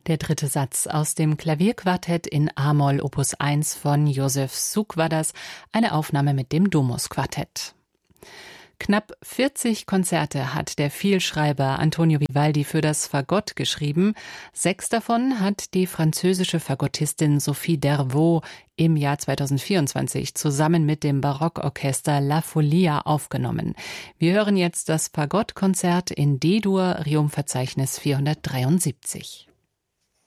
Der dritte Satz aus dem Klavierquartett in A-Moll Opus 1 von Josef Suk war das, eine Aufnahme mit dem Domus Quartett. Knapp 40 Konzerte hat der Vielschreiber Antonio Vivaldi für das Fagott geschrieben. 6 davon hat die französische Fagottistin Sophie Dervaux im Jahr 2024 zusammen mit dem Barockorchester La Folia aufgenommen. Wir hören jetzt das Fagottkonzert in D-Dur, Reumverzeichnis 473.